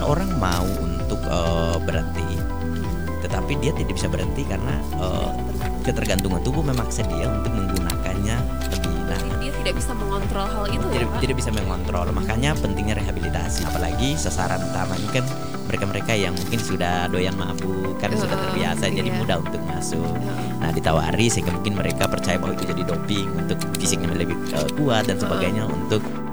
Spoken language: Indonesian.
seseorang mau untuk berhenti, tetapi dia tidak bisa berhenti karena ketergantungan tubuh memaksa dia untuk menggunakannya lebih lama. Dia tidak bisa mengontrol hal itu ya, Pak? Tidak bisa mengontrol, makanya pentingnya rehabilitasi. Apalagi sasaran utamanya kan mereka-mereka yang mungkin sudah doyan mabuk, kan sudah terbiasa, jadi mudah untuk masuk. Nah, ditawari sehingga mungkin mereka percaya bahwa itu jadi doping untuk fisiknya lebih kuat dan sebagainya, untuk